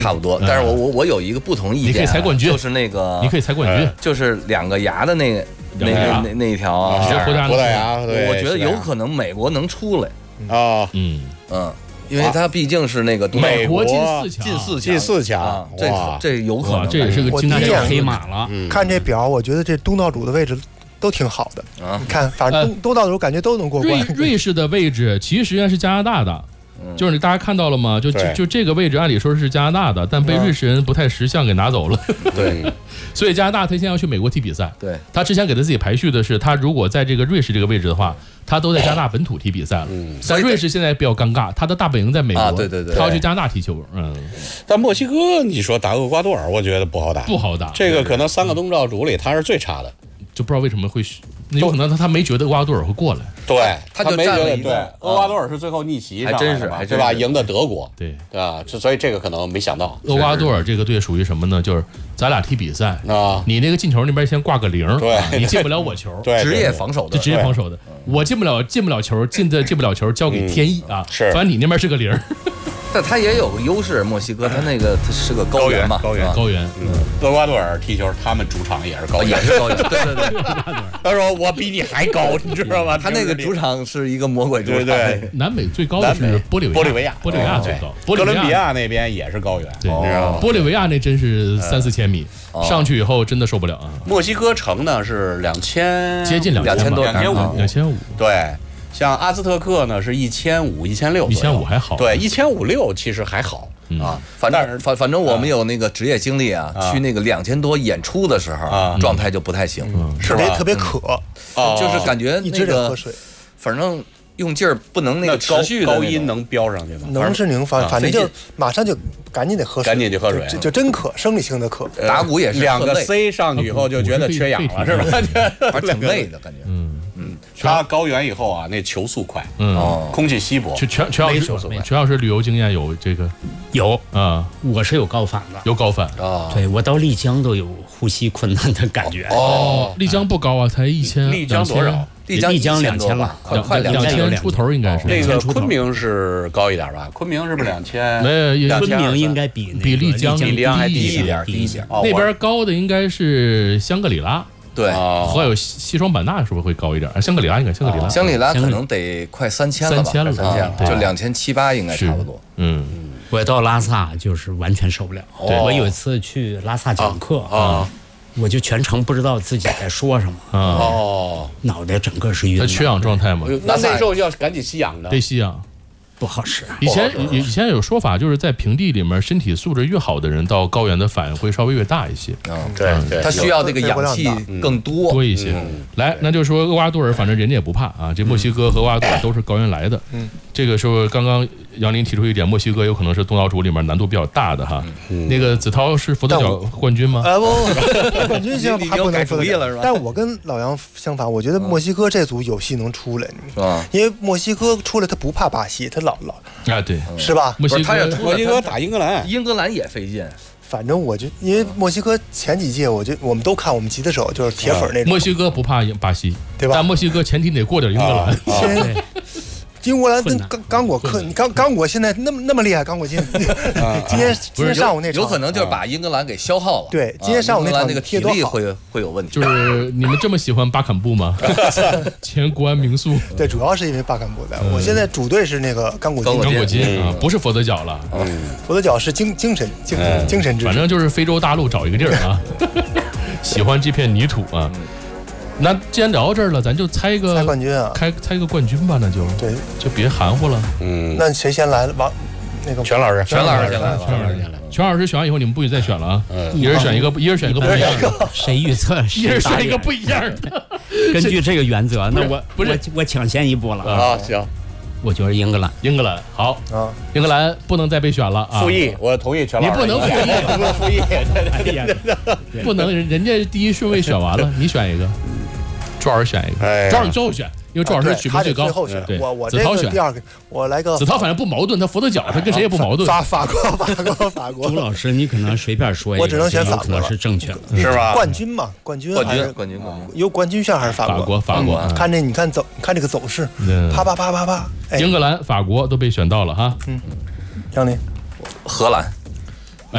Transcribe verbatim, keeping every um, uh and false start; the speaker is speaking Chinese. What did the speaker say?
差不多。但是我我我有一个不同意见， 你可以猜冠军， 就是那个你可以猜冠军， 就是两个牙的那个那那那那一条啊， 葡萄牙， 我觉得有可能美国能出来啊， 嗯嗯。因为它毕竟是那个美国进四强， 进四强， 进四强， 这这有可能， 这也是个经典黑马了。 看这表，我觉得这东道主的位置都挺好的啊。你看，反正东东道主感觉都能过关。 瑞瑞士的位置其实实际上是加拿大的，就是大家看到了吗？就就就这个位置，按理说是加拿大的，但被瑞士人不太识相给拿走了。 对， 所以加拿大他现在要去美国踢比赛。 对， 他之前给他自己排序的是，他如果在这个瑞士这个位置的话。他都在加拿大本土踢比赛了，嗯，但瑞士现在比较尴尬，他的大本营在美国， 啊、对对对， 他要去加拿大踢球，嗯。 但墨西哥，你说打厄瓜多尔，我觉得不好打， 不好打。 这个可能三个东道主里他是最差的， 就不知道为什么会，有可能他他没觉得厄瓜多尔会过来， 对， 他就没觉得对。 厄瓜多尔是最后逆袭上， 还真是， 对吧？赢的德国， 对对吧？所以这个可能没想到。 厄瓜多尔这个队属于什么呢？就是咱俩踢比赛啊， 你那个进球那边先挂个零， 对， 你进不了我球， 对， 职业防守的， 就职业防守的，我进不了进不了球，进的进不了球交给天意啊， 是， 反正你那边是个零。 但他也有个优势，墨西哥他那个他是个高原嘛， 高原高原。 嗯，厄瓜多尔踢球，他们主场也是高原， 也是高原。对对对， 他说我比你还高，你知道吗？ 他那个主场是一个魔鬼主场。 对， 南美最高的是玻利维亚， 玻利维亚， 玻利维亚最高。 哥伦比亚那边也是高原， 对， 你知道吗？ 玻利维亚那真是三四千米，上去以后真的受不了啊。 墨西哥城呢是两千， 接近两两千多， 两千五， 两千五。 对。像阿兹特克呢是一千五、一千六， 一千五还好， 对，一千五六其实还好、嗯、啊。 反正反反正我们有那个职业经历啊，啊去那个两千多演出的时候，啊、状态就不太行， 嗯、是吧？特别渴， 嗯、就是感觉一直得喝水， 反正用劲儿不能那个持续的高音能飙上去吗？ 能是能，反反正就马上就赶紧得喝水， 赶紧就喝水， 就就真渴，生理性的渴。 打鼓也是两个 C 上去以后就觉得缺氧了，是吧？ 反正挺累的感觉， 嗯。 嗯，他高原以后啊，那球速快， 嗯， 空气稀薄。 全全全老师，全老师旅游经验有这个有啊， 我是有高反的， 有高反啊， 对我到丽江都有呼吸困难的感觉。 哦，丽江不高啊，才一千， 丽江多少？ 丽江丽江两千吧， 快快两千出头应该是。 那个昆明是高一点吧？昆明是不是两千？ 没有， 昆明应该比比丽江比丽江还低一点， 低一点。 那边高的应该是香格里拉。 对， 和有西双版纳是不是会高一点？香格里拉应该香格里拉， 香格里拉可能得快三千了吧？ 三千了， 三千，就两千七八应该差不多。 嗯， 我到拉萨就是完全受不了。我有一次去拉萨讲课啊，我就全程不知道自己在说什么哦， 脑袋整个是晕。 他缺氧状态嘛？ 那那时候要赶紧吸氧的， 得吸氧。 不好使。 以前以前有说法，就是在平地里面，身体素质越好的人，到高原的反应会稍微越大一些。 嗯，对对，他需要这个氧气更多多一些。来，那就说厄瓜多尔，反正人家也不怕啊。这墨西哥和厄瓜多尔都是高原来的。嗯，这个时候刚刚杨林提出一点，墨西哥有可能是东道主里面难度比较大的哈。那个子韬是佛得角冠军吗？ 啊不，冠军行还不能主意了是吧？ 但我跟老杨相反，我觉得墨西哥这组有戏能出来， 是吧？ 因为墨西哥出来他不怕巴西，他老老啊对， 是吧？ 墨西哥墨西哥打英格兰， 英格兰也费劲。 反正我就因为墨西哥前几届，我就我们都看，我们吉他手就是铁粉那种。 墨西哥不怕巴西， 对吧？ 但墨西哥前提得过点英格兰。 英格兰跟刚刚果克，你刚刚果现在那么那么厉害，刚果今今天今天上午那场有可能就是把英格兰给消耗了。 对，今天上午那场那个体力会会有问题。 就是你们这么喜欢巴坎布吗？前国安名宿。 对，主要是因为巴坎布在。我现在主队是那个刚果金。 刚果金啊，不是佛得角了。 佛得角是精精神精精神支持。 反正就是非洲大陆找一个地儿啊，喜欢这片泥土啊。那既然聊到这儿了，咱就猜一个猜冠军啊， 猜猜一个冠军吧，那就对， 就别含糊了。 嗯， 那谁先来了？王那个全老师， 全老师先来， 全老师先来。全老师选完以后，你们不许再选了啊！一人选一个，一人选一个不一样的。 谁预测？ 一人选一个不一样的。 根据这个原则，那我不是我抢先一步了啊！行， 我觉得英格兰， 英格兰好啊，英格兰不能再被选了啊！ 复议，我同意全老师。 你不能复议， 不能复议， 不能，人家第一顺位选完了，你选一个。朱老师选一个，朱老师你最后选，因为朱老师水平最高。 对，我我子韬选第二个，我来个。 子韬反正不矛盾，他佛得角，他跟谁也不矛盾。 法法国，法国，法国。 朱老师，你可能随便说一个， 我只能选法国了，是正确的， 是吧？ 冠军嘛，冠军， 冠军，冠军，冠军， 有冠军相还是法国？ 法国，法国。 看这，你看走，看这个走势，啪啪啪啪啪。 英格兰、法国都被选到了哈。 嗯，张林， 荷兰。